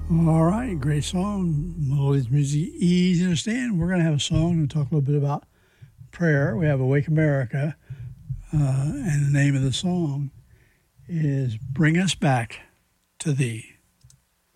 All right, great song. Melodies, music, easy to understand. We're going to have a song and talk a little bit about prayer. We have Awake America, and the name of the song is Bring Us Back to Thee.